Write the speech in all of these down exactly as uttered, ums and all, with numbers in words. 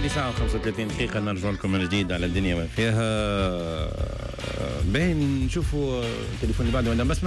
بعد ساعة وخمسة وثلاثين دقيقة نرجع لكم من جديد على الدنيا ما فيها. باين نشوفوا التليفون اللي بعده. مدام بسمة.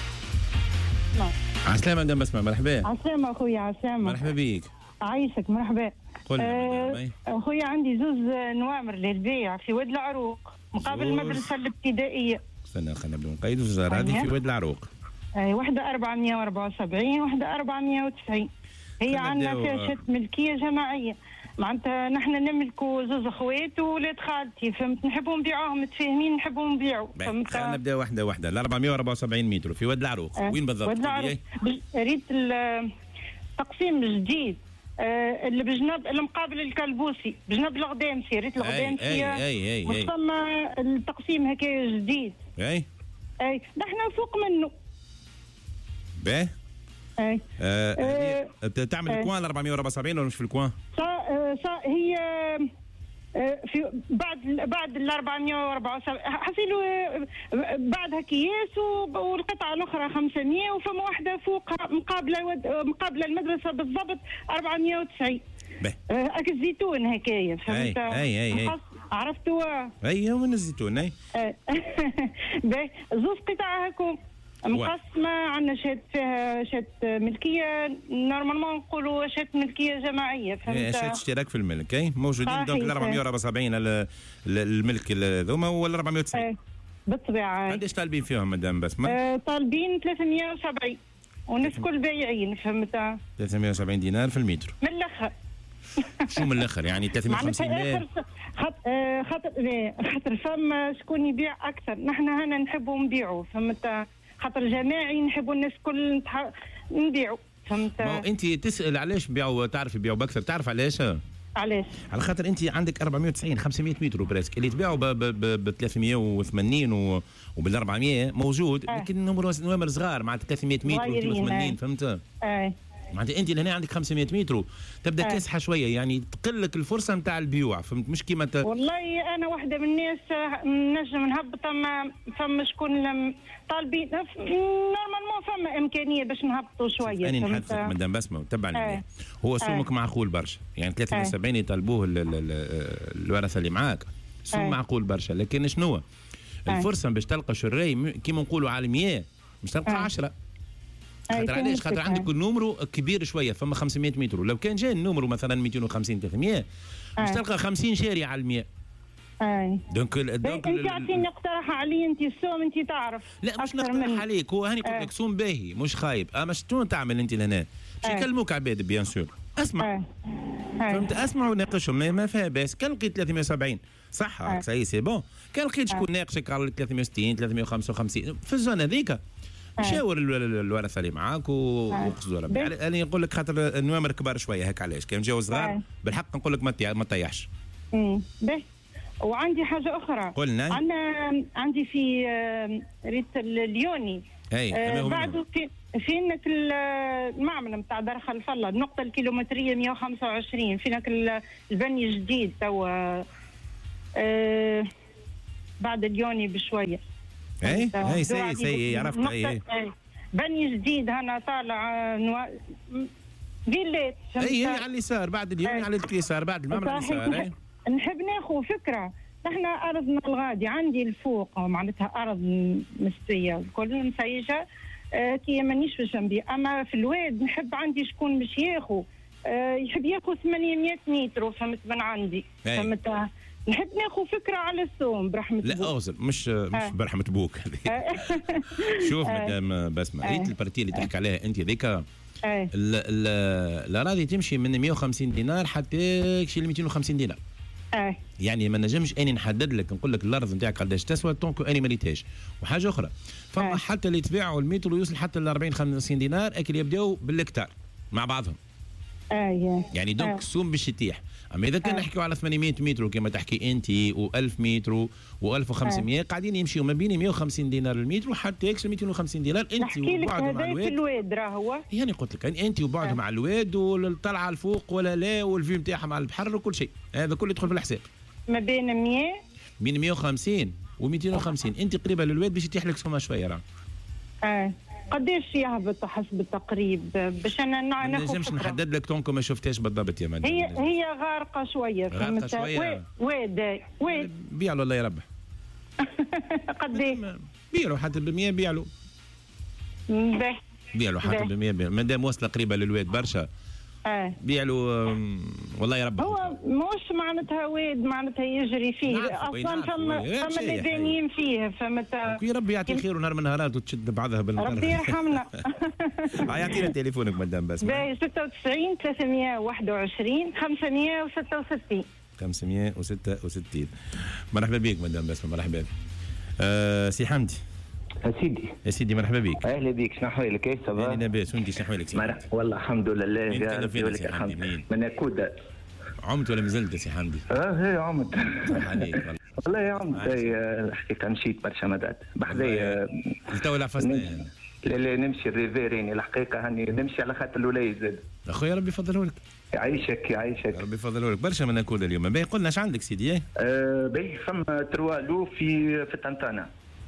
نعم. عسلامة مدام بسمة، مرحبا. عسلامة أخويا، عسلامة. مرحبا بيك. عايشك، مرحبا. قل أه أخويا عندي زوز نوامر للبيع في واد العروق مقابل المدرسة الابتدائية. استنى خلينا نبدأ نقيد. زوز هذه في واد العروق. أي واحدة أربعمية وأربعة وسبعين واحدة أربعمية وتسعين. هي عندنا فيها شت ملكية جماعية، معناتها نحن نملكوا زوز اخوات وولاد خالتي، فهمت؟ نحبوا نبيعوهم، متفاهمين نحبوا نبيعوا. خلينا نبدا واحده واحده. ال أربعمية وأربعة وسبعين متر في واد العروق. أه. وين بالضبط؟ واد العروق. ريت التقسيم الجديد أه اللي بجنب المقابل الكلبوسي، بجنب الغدامسي، ريت الغدامسي. اي اي اي اي مش ثم التقسيم هكايا جديد. اي اي نحن فوق منه. باهي. اي آه أه تعمل الكوان ال أربعمية وأربعة وسبعين ولا مش في الكوان؟ صا هي في بعد بعد ال أربعمية وأربعة وسبعين حصيلوا بعدها اكياس، والقطعه الاخرى خمسمية، وفما واحده فوق مقابله مقابله المدرسه بالضبط أربعمية وتسعين. اك الزيتون هكايا، فهمت؟ اي اي اي عرفتوا؟ اي من الزيتون. اي باهي زوز قطع هكو مقسمة، عندنا شات فيها شات ملكية، نورمالمون نقولوا شات ملكية جماعية، فهمت؟ شات اشتراك في الملك. اي موجودين دونك ال أربعمية وأربعة وسبعين الملك هذوما ولا أربعمية وتسعين بالطبيعة. قداش طالبين فيهم مدام بسمة؟ آه طالبين ثلاثمية وسبعين والناس كل بايعين، فهمت؟ ثلاثمية وسبعين دينار في المتر من الأخر. شو من الأخر يعني ثلاثمية وخمسين دينار؟ خاطر خاطر خاطر فما شكون يبيع أكثر، نحن هنا نحبوا نبيعوا، فهمت؟ خاطر جماعي نحبوا الناس كل نبيعوا، فهمت؟ ما انت تسال علاش بيعوا، تعرف يبيعوا باكثر، تعرف علاش؟ علاش؟ على خاطر انت عندك أربعمية وتسعين خمسمية متر بريسك، اللي تبيعوا ب ثلاثمية وثمانين وبال أربعمية موجود، آه. لكن نوامر صغار مع ثلاثمية متر و ثمانين، فهمت؟ اي معناتها انت لهنا عندك خمسمية متر تبدا آه. كاسحه شويه، يعني تقل لك الفرصه نتاع البيوع، فهمت؟ مش كيما ت... والله انا واحده من الناس نجم نهبط، اما فما شكون طالبين نورمالمون فما امكانيه باش نهبطوا شويه. انا نحدثك مدام بسمه وتبع آه. هو سومك آه. معقول برشا، يعني ثلاثمية وسبعين يطالبوه الورثه اللي معاك، سوم آه. معقول برشا، لكن شنو آه. الفرصه باش تلقى شراي كيما نقولوا عالمية مش تلقى آه. عشرة. خاطر علاش؟ خاطر عندك النمرو كبير شويه، فما خمسمية متر، لو كان جاء النمرو مثلا مئتين وخمسين ثلاثمية باش تلقى خمسين شاري على المية. اي دونك دونك انت عطيني اقتراح علي انت السوم، انت تعرف. لا مش نقترح عليك، هو هاني قلت لك سوم باهي مش خايب، اما شنو تعمل انت لهنا؟ باش يكلموك عباد بيان سور، اسمع أي. فهمت؟ اسمع وناقشهم، ما فيها باس. كان لقيت ثلاثمية وسبعين صح سي سي بون، كان لقيت شكون ناقشك على ثلاثمية وستين ثلاثمية وخمسة وخمسين في الزون هذيك، شاور الورثه اللي معاك وقصدوا ربي. انا نقول لك خاطر النوامر كبار شويه هيك، علاش كان جاو صغار بالحق نقول لك ما تطيحش. امم باهي. وعندي حاجه اخرى، قلنا عندنا عندي في ريت اليوني اي آه بعده في فينك المعمل نتاع دار خلف الله، النقطه الكيلومتريه مية وخمسة وعشرين، فينك البني الجديد توا آه بعد اليوني بشويه. اي اي سي سي عرفت. اي اي بني جديد هنا طالع نوا... فيلات. اي على اليسار بعد اليوم، على اليسار بعد المعمل على اليسار. نحب ناخذ فكره، نحن ارضنا الغادي عندي الفوق معناتها ارض مستويه الكل مسيجه آه كي مانيش في جنبي، اما في الواد نحب عندي شكون باش ياخذ آه يحب ياخذ ثمانمية متر، فهمت؟ من عندي فهمت؟ نحب ناخذ فكره على السوم برحمه بوك. لا اغزر مش مش آه. برحمه بوك. شوف مدام بسمه، ريت البارتي اللي تحكي عليها انت ذيك الاراضي تمشي من مية وخمسين دينار حتى شي ل مئتين وخمسين دينار. اه يعني ما نجمش اني نحدد لك نقول لك الارض نتاعك قداش تسوى طونكو اني ما ريتهاش. وحاجه اخرى فما آه. حتى اللي تبيعوا المتر ويوصل حتى ل أربعين خمسين دينار، اكل يبداو بالهكتار مع بعضهم. اه يعني دونك السوم آه. باش يتيح. اما اذا كان نحكيو على ثمانمية متر كما تحكي انت و1000 متر و1500 آه. قاعدين يمشيو ما بين مية وخمسين دينار المتر وحتى يكسر مئتين وخمسين دينار. انت وبعدهم على الواد، في الواد راه هو يعني قلت لك انت وبعدهم آه. على الواد والطلعه الفوق ولا لا والفيو نتاعهم على البحر وكل شيء، هذا كله يدخل في الحساب. ما بين مية بين مية وخمسين و مئتين وخمسين، انت قريبه للواد باش يتيح لك سومه شويه راه. اه قداش يهبط حسب التقريب باش انا ناخذ؟ ما نجمش نحدد لك طونكم ما شفتهاش بالضبط يا مدام. هي هي غارقه شويه غارقه شويه. واد واد بيع له الله يربح. قداش؟ بيع له حتى ب مية بيع له. باهي بيع له حتى ب مية ما دام واصله قريبه للواد برشا. اه بيع له والله يربح. هو مش معناتها واد معناتها يجري فيه اصلا، فما فما اللي دانيين فيه فهمت. يا ربي يعطي خير ونهار من نهارات وتشد بعضها بالنهار. ربي يرحمنا. يعطينا تليفونك مدام بس. باهي ستة وتسعين ثلاثمية وواحد وعشرين خمسمية وستة وستين. خمسمية وستة وستين. مرحبا بك مدام بسمة. مرحبا. أه سي حمدي. يا سيدي يا سيدي مرحبا بك. اهلا بك. شنو احوالك؟ كيف صباح؟ انا لاباس وانت شنو احوالك؟ مرح... والله الحمد لله. يا ربي ولك الحمد. من اكودا. عمت ولا مازلت سي حمدي؟ اه هي عمت. عليك والله. والله يا عمت الحقيقه مشيت برشا مدات بحذايا. تو العفسنا. لا لا نمشي الريفيريني الحقيقه هاني نمشي على خاطر الولايه زاد. اخويا ربي يفضله لك. يعيشك يعيشك. ربي يفضله لك. برشا من اكودا اليوم. باهي قلنا اش عندك سيدي؟ آه باهي فما تروالو في في طنطانه.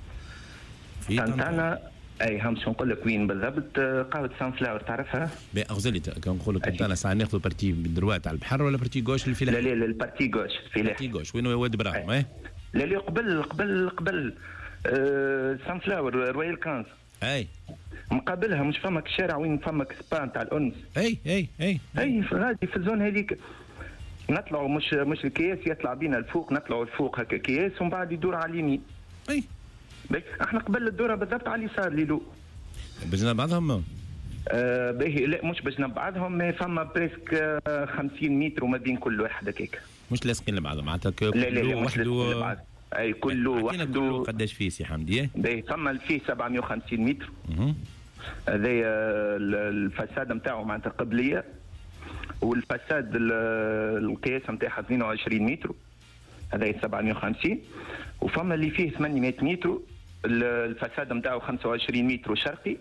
في طنطانه اي همش نقول لك وين بالضبط. قهوه سان فلاور تعرفها؟ باهي اغزلي كان نقولوا طنطانه ساعه ناخذوا بارتي بالدروات على البحر ولا بارتي غوش للفلاحين؟ لا لا البارتي غوش الفلاحين. بارتي غوش وين واد براهم ايه؟ لا لا قبل قبل قبل آه سان فلاور رويال كانز. اي مقابلها مش فمك الشارع وين فمك سبا نتاع الانس. اي اي اي اي غادي في الزون هذيك نطلعوا مش مش الكياس يطلع بينا الفوق نطلعوا الفوق هكا كياس ومن بعد يدور على اليمين. اي احنا قبل الدوره بالضبط على اليسار ليلو. بجنب بعضهم؟ آه باهي لا مش بجنب بعضهم فما بريسك آه خمسين متر وما بين كل واحد هكاك. مش لاصقين لبعض معناتها لا لا لا مش لاصقين لبعض. اي كله وحده. كله قداش فيه سي حمدي؟ باهي فما فيه سبعمية وخمسين متر. هذايا الفساد نتاعو معناتها قبليه والفساد القياس نتاعها اثنين وعشرين متر. هذايا سبعمية وخمسين. وفما اللي فيه ثمانمية متر الفساد نتاعو خمسة وعشرين متر شرقي.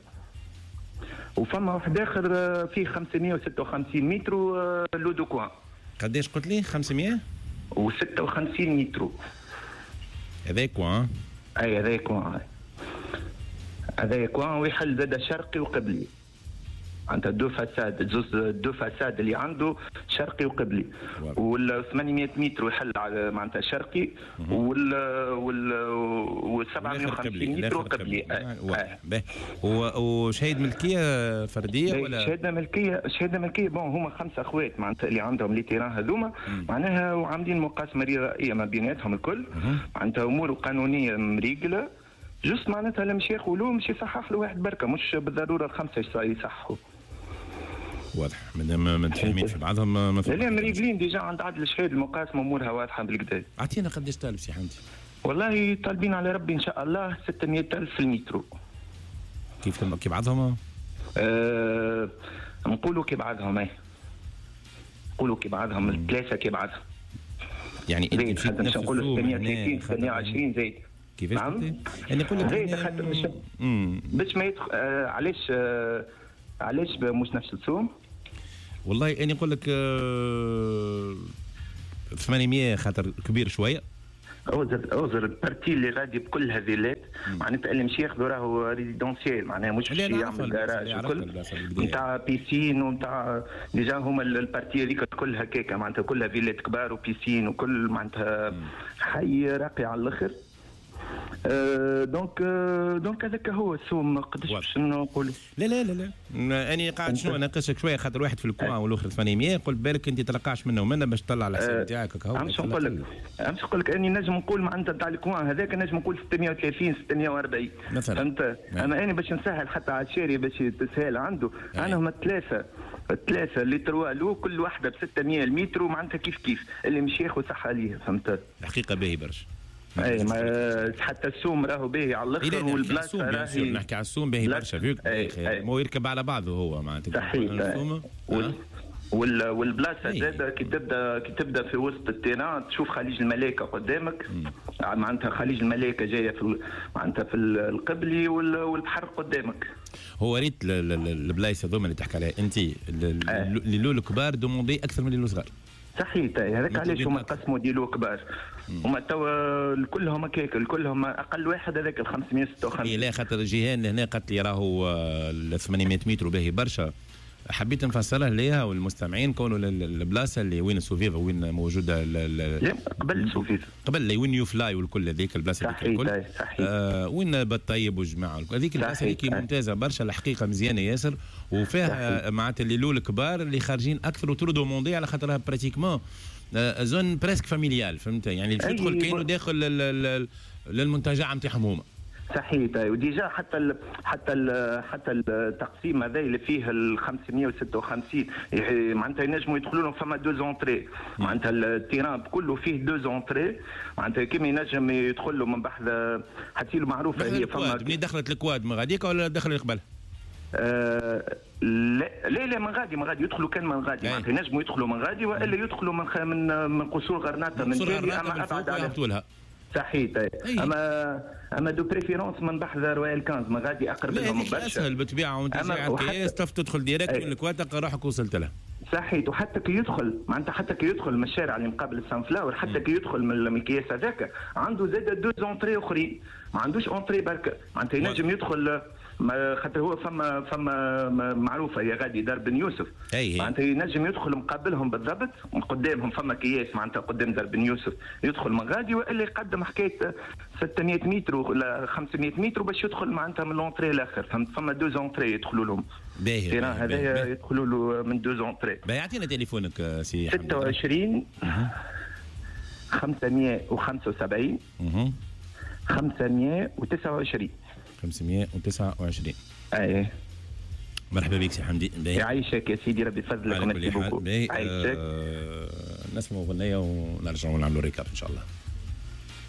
وفما واحد اخر فيه خمسمية وستة وخمسين متر لودو كوان. قداش قلت لي؟ خمسمية وستة وخمسين متر. هذا كوان. اي هذا كوان. هذا كوان ويحل زاد شرقي وقبلي. عنده دو فساد زوز دو فساد اللي عنده شرقي وقبلي. وال ثمانمية متر يحل على معناتها شرقي وال وال وال سبعمية وخمسين متر قبلي. باهي وشهيد ملكيه فرديه ولا شهاده ملكيه؟ شهاده ملكيه بون هما خمسه اخوات معناتها اللي عندهم لي تيران هذوما معناها وعاملين مقاسمه رضائيه ما بيناتهم الكل معناتها امور قانونيه مريقله. جوست معناتها لم يقولوا مش يصحح له واحد بركه مش بالضروره الخمسه يصححوا. واضح مادام متفاهمين في بعضهم ما لا لا مريقلين ديجا عند عدل الشهيد المقاسمه امورها واضحه بالكدا. اعطينا قداش طالب سي حمدي؟ والله طالبين على ربي ان شاء الله ستمية ألف في المترو. كيف كي بعضهم؟ أه نقولوا كي بعضهم اي نقولوا كي بعضهم الثلاثه كي بعضهم. يعني انت مشيت نفس نقولوا ثمانية وثلاثين ثمانية وعشرين زايد. كيفاش نعم؟ انا نقول لك باش ما يدخل آه علاش آه علاش مش نفس السوم؟ والله اني نقول لك آه ثمانمية خاطر كبير شويه. اوزر اوزر البارتي اللي غادي بكل هذيلات معناتها اللي مش ياخذوا راهو ريزيدونسيال معناها مش باش يعمل جراج وكل نتاع بيسين ونتاع ديجا هما البارتي هذيك الكل هكاكا معناتها كلها فيلات كبار وبيسين وكل معناتها حي راقي على الاخر. أه دونك أه دونك هذاك هو السوم قداش باش نقولوا. لا لا لا لا انا قاعد شنو ناقشك شويه خاطر واحد في الكوان والاخر ثمانمية قلت بالك انت تلقاش منه ومنه باش تطلع على الحساب نتاعك هكا. أه مش نقول لك مش نقول لك اني نجم نقول معناتها تاع الكوان هذاك نجم نقول ستمية وثلاثين ستمية وأربعين مثلا فهمت. اما انا باش نسهل حتى على الشاري باش تسهل عنده انا هما ثلاثه الثلاثه اللي تروالو كل واحده ب ستمية المتر معناتها كيف كيف اللي مش ياخذ صح عليه فهمت. الحقيقه باهي برشا. اي ما حتى السوم راهو باهي على الاخر والبلاصه راهي نحكي على السوم باهي برشا فيك مو يركب على بعضه هو معناتها صحيح. والبلاصه زاد كي تبدا كي تبدا في وسط التيران تشوف خليج الملائكه قدامك، معناتها خليج الملائكه جايه في معناتها في القبلي والبحر قدامك. هو ريت البلايص هذوما اللي تحكي عليها انت اللي لو الكبار دوموندي اكثر من اللي لو صغار. صحيح هذاك علاش هما قسموا ديلو كبار. هما توا كلهم هكاك كلهم اقل واحد هذاك ال خمسمائة وستة وخمسين. لا خاطر جيهان هنا قالت لي راهو ال ثمانمائة متر باهي برشا، حبيت نفسرها ليها والمستمعين كونوا البلاصه اللي وين سوفيفا وين موجوده لا قبل سوفيفا قبل اللي وين يو فلاي والكل هذيك البلاصه هذيك الكل صحيح آه وين بالطيب والجماعه هذيك البلاصه هذيك ممتازه برشا الحقيقه مزيانه ياسر وفيها معناتها اللي لول الكبار اللي خارجين اكثر وترو دوموندي على خاطرها براتيكمون آه زون بريسك فاميليال فهمت يعني اللي تدخل كاينو داخل للمنتجع نتاعهم هما. صحيح وديجا حتى ال حتى ال حتى التقسيم هذا اللي فيه ال خمسمائة وستة وخمسين معناتها ينجموا يدخلوا لهم فما دو زونتري معناتها التيران كله فيه دو زونتري معناتها كيما ينجم يدخل له من بحث حتى له معروفه هي فما منين دخلت الكواد من غاديك ولا دخل قبل؟ آه لا لا لا من غادي من غادي يدخلوا كان من غادي معناتها ينجموا يدخلوا من غادي والا يدخلوا من من من قصور غرناطه من جهه اما ابعد على صحيح. اما اما دو بريفيرونس من بحث رويال كانز ما غادي اقرب لهم برشا اسهل بالطبيعه وانت جاي على الكياس تدخل ديريكت من الكواد تلقى روحك وصلت لها. صحيح وحتى كي يدخل معناتها حتى كي يدخل من الشارع اللي مقابل السان فلاور حتى كي يدخل من الكياس هذاك عنده زاد دو زونتري اخرين ما عندوش اونتري برك معناتها ينجم يدخل خاطر هو فما فما معروفه يا غادي دار بن يوسف معناتها ينجم يدخل مقابلهم بالضبط من قدامهم فما كياس معناتها قدام دار بن يوسف يدخل من غادي والا يقدم حكايه ستمائة متر ولا خمسمائة متر باش يدخل معناتها من لونتري الاخر فهمت فما دو زونتري يدخلوا لهم. باهي هذا يدخلوا له من دو زونتري. باهي اعطينا تليفونك سي حمد. ستة وعشرين خمسمائة وخمسة وسبعين خمسمائة وتسعة وعشرين خمسمائة وتسعة وعشرين. اي مرحبا بك سي حمدي. يعيشك يا سيدي ربي يفضلك ويعيشك. آه نسمعوا اغنيه ونرجعوا نعملوا ريكاب ان شاء الله.